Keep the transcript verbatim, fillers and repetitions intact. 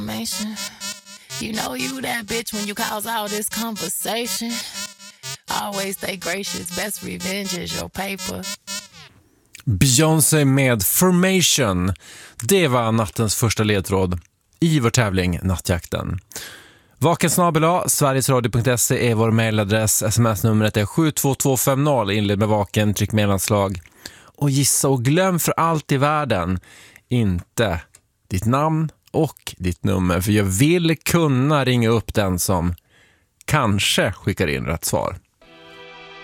You know you that bitch when you cause all this conversation. Always stay gracious, best revenge is your paper. Beyoncé med Formation. Det var nattens första ledtråd i vår tävling Nattjakten. Vakensnabel-a, sverigesradio punkt se är vår mailadress. Sms-numret är sju två två fem noll. Inled med vaken, tryck mellanslag. Och gissa och glöm för allt i världen inte ditt namn och ditt nummer. För jag vill kunna ringa upp den som kanske skickar in rätt svar.